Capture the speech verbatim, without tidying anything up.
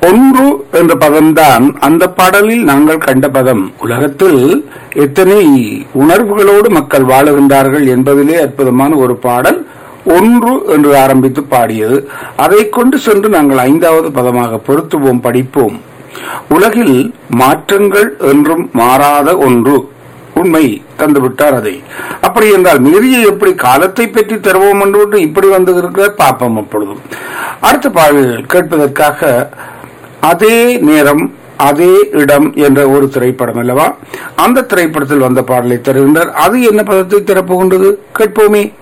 ஒன்று என்ற பதம்தான் அந்த பாடலில் நாங்கள் கண்ட பதம். உலகத்தில் எத்தனை உணர்வுகளோடு மக்கள் வாழுகின்றார்கள் என்பதிலே அற்புதமான ஒரு பாடல் ஒன்று என்று ஆரம்பித்து பாடியது. அதை கொண்டு சென்று நாங்கள் ஐந்தாவது பதமாக பொருத்துவோம், படிப்போம். உலகில் மாற்றங்கள் என்றும் மாறாத ஒன்று உண்மை தந்துவிட்டார். அதை அப்படி என்றால் மீறிய எப்படி காலத்தை பற்றி தருவோம் என்று இப்படி வந்து இருக்கிற பாப்பம். அப்பொழுதும் அடுத்த பாடல் கேட்பதற்காக அதே நேரம் அதே இடம் என்ற ஒரு திரைப்படம் அல்லவா, அந்த திரைப்படத்தில் வந்த பாடலை தருகின்றார். அது என்ன பதத்தை திறப்புகின்றது கேட்போமே.